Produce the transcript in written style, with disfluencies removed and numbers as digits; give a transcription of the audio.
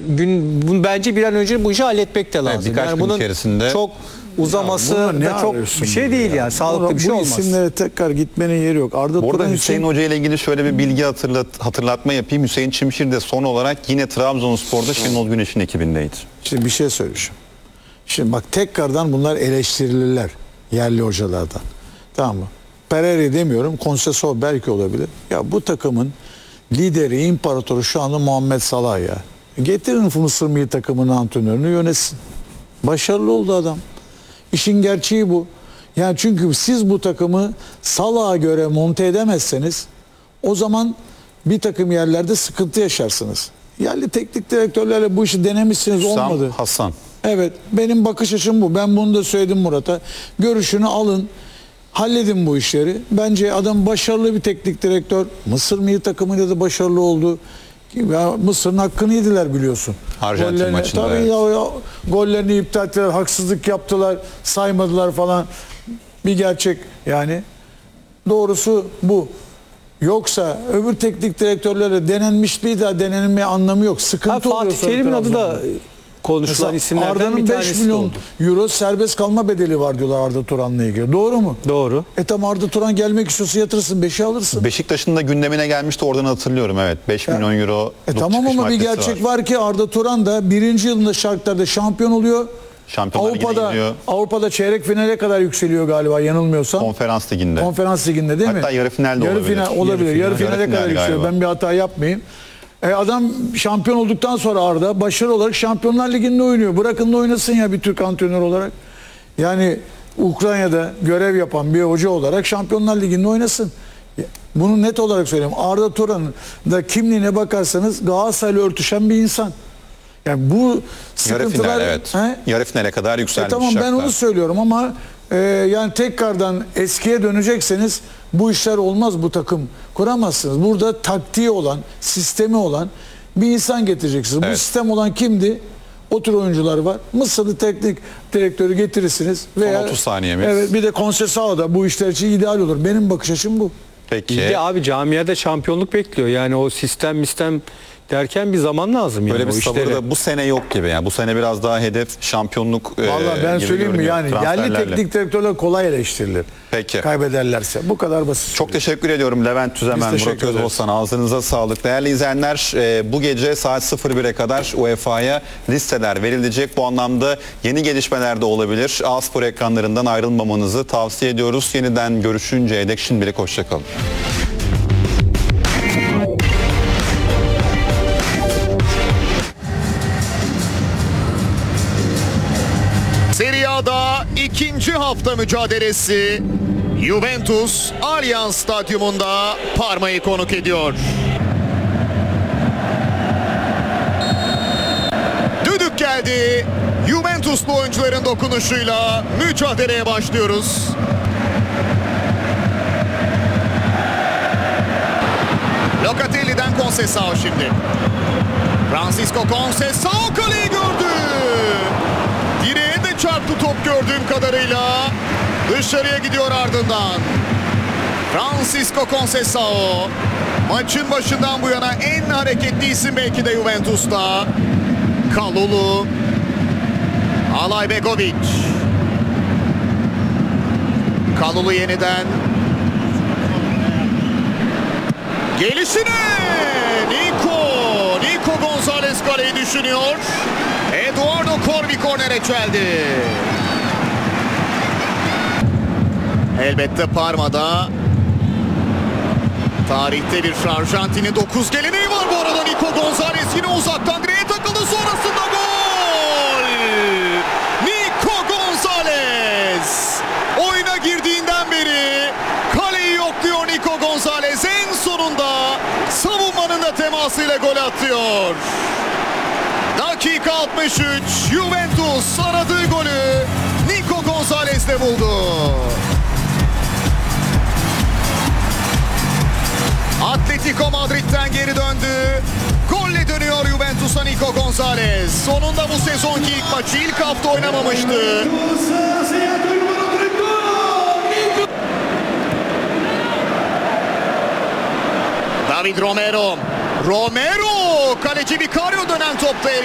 bence bir an önce bu işi halletmek de lazım. birkaç gün bunun içerisinde çok uzaması da çok bir şey değil yani. Sağlıklı bir şey olmaz. Bu isimlere tekrar gitmenin yeri yok. Arda Bu arada Turan Hüseyin için Hoca ile ilgili şöyle bir bilgi hatırlatma yapayım. Hüseyin Çimşir de son olarak yine Trabzonspor'da Şenol Güneş'in ekibindeydi. şimdi bir şey söyleyeceğim. Şimdi bak tekrardan bunlar eleştirilirler yerli hocalardan. Tamam mı? Pereira demiyorum. Conceição belki olabilir. Ya bu takımın lideri, imparatoru şu anda Muhammed Salah ya. Getirin Mısır milli takımının antrenörünü yönetsin. Başarılı oldu adam. İşin gerçeği bu. Yani çünkü siz bu takımı Salah'a göre monte edemezseniz o zaman bir takım yerlerde sıkıntı yaşarsınız. Yerli teknik direktörlerle bu işi denemişsiniz, olmadı. Hasan. Evet, benim bakış açım bu. Ben bunu da söyledim Murat'a. Görüşünü alın. Halledin bu işleri. Bence adam başarılı bir teknik direktör. Mısır milli takımıyla da başarılı oldu. Ya Mısır'ın hakkını yediler biliyorsun. Arjantin maçında. Tabii evet. ya, gollerini iptal ettiler, haksızlık yaptılar, saymadılar falan. Bir gerçek yani. Doğrusu bu. Yoksa öbür teknik direktörlere denenmişliği de denenmeye anlamı yok. Sıkıntı oluyor. Fatih Terim'in adı da konuşulan isimlerden Arda'nın bir 5 tanesi milyon oldu. euro serbest kalma bedeli var diyorlar Arda Turan'la ilgili. Doğru mu? Doğru. Tam Arda Turan gelmek istiyorsa yatırırsın, 5'i alırsın. Beşiktaş'ın da gündemine gelmişti, oradan hatırlıyorum, evet. 5 milyon euro. Tamam ama bir gerçek var ki Arda Turan da 1. yılında Shakhtar'da şampiyon oluyor. Şampiyonlar Ligi'ne gidiyor. Avrupa'da çeyrek finale kadar yükseliyor galiba yanılmıyorsam. Konferans Ligi'nde. Konferans Ligi'nde değil mi? Hatta yarı finalde olabilir. Yarı finale kadar yükseliyor. galiba. Ben bir hata yapmayayım. Adam şampiyon olduktan sonra Arda başarılı olarak Şampiyonlar Ligi'nde oynuyor. Bırakın da oynasın ya bir Türk antrenör olarak. Yani Ukrayna'da görev yapan bir hoca olarak Şampiyonlar Ligi'nde oynasın. Bunu net olarak söyleyeyim. Arda Turan'ın da kimliğine bakarsanız Galatasaray'la örtüşen bir insan. Yani bu sıkıntılar... Yarı final, evet. Yarı finale kadar yükselmiş. Tamam ben Shakhtar. onu söylüyorum ama yani tekrardan eskiye dönecekseniz bu işler olmaz, bu takım kuramazsınız. Burada taktiği olan, sistemi olan bir insan getireceksiniz. Evet. Bu sistem olan kimdi? O tür oyuncular var. Mısırlı teknik direktörü getirirsiniz. Veya, 30 saniyemiz. Evet, bir de Conceição da bu işler için ideal olur. Benim bakış açım bu. Peki. Bizde abi camiada şampiyonluk bekliyor. Yani o sistem derken bir zaman lazım. Böyle yani bir o sabır işlere. da bu sene yok gibi. Yani bu sene biraz daha hedef şampiyonluk Vallahi ben gibi söyleyeyim mi görünüyor, yani yerli transferlerle. teknik direktörler kolay eleştirilir. Peki. Kaybederlerse. Bu kadar basit. Çok teşekkür ediyorum Levent Tüzemen, Biz teşekkür Murat ederiz. Özolsan. Ağzınıza sağlık. Değerli izleyenler, bu gece saat 01'e kadar UEFA'ya listeler verilecek. Bu anlamda yeni gelişmeler de olabilir. A-Spor ekranlarından ayrılmamanızı tavsiye ediyoruz. Yeniden görüşünceye dek şimdilik hoşçakalın. Serie A'da ikinci hafta mücadelesi Juventus Allianz Stadyumunda Parma'yı konuk ediyor. Düdük geldi. Juventuslu oyuncuların dokunuşuyla mücadeleye başlıyoruz. Locatelli'den Conceição şimdi. Francisco Conceição kaleyi gördü. Direğe de çarptı top gördüğüm kadarıyla. Dışarıya gidiyor ardından. Francisco Conceição. Maçın başından bu yana en hareketli isim belki de Juventus'ta. Kalulu. Alay-Begovic. Kalulu yeniden. Gelişine. Nico Gonzalez kaleyi düşünüyor. Eduardo Corvi kornere çeldi. Elbette Parma'da tarihte bir Arjantin'in 9 geleneği var bu arada. Nico Gonzalez yine uzaktan direğe takıldı, sonrasında gol! Nico Gonzalez oyuna girdiğinden beri kaleyi yokluyor Nico Gonzalez. En sonunda savunmanın da temasıyla gol atıyor. Dakika 63. Juventus aradığı golü Nico Gonzalez'le buldu. Atletico Madrid'den geri döndü. Golle dönüyor Juventus'a Nico Gonzalez. Sonunda bu sezonki ilk maçı ilk hafta oynamamıştı. David Romero. Kaleci Vicario dönen topla